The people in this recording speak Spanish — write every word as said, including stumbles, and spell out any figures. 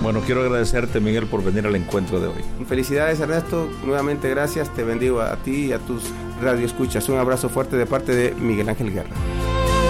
Bueno, quiero agradecerte, Miguel, por venir al encuentro de hoy. Felicidades, Ernesto. Nuevamente gracias. Te bendigo a ti y a tus radioescuchas. Un abrazo fuerte de parte de Miguel Ángel Guerra.